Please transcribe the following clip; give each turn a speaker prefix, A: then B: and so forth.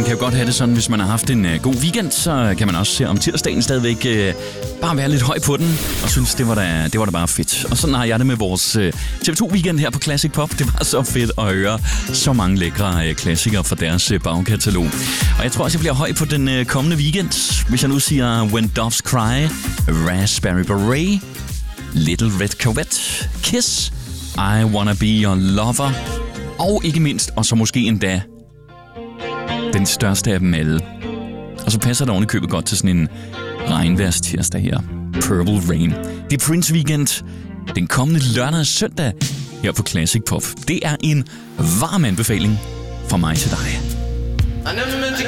A: man kan jo godt have det sådan, hvis man har haft en god weekend, så kan man også se om tirsdagen stadigvæk bare være lidt høj på den, og synes, det var da bare fedt. Og sådan har jeg det med vores TV2-weekend her på Classic Pop. Det var så fedt at høre så mange lækre klassikere fra deres bagkatalog. Og jeg tror også, jeg bliver høj på den kommende weekend, hvis jeg nu siger When Doves Cry, Raspberry Beret, Little Red Corvette, Kiss, I Wanna Be Your Lover, og ikke mindst, og så måske endda den største af dem alle. Og så passer det oven i købet godt til sådan en regnværs tirsdag her. Purple Rain. Det er Prince Weekend den kommende lørdag og søndag her på Classic Pop. Det er en varm anbefaling fra mig til dig.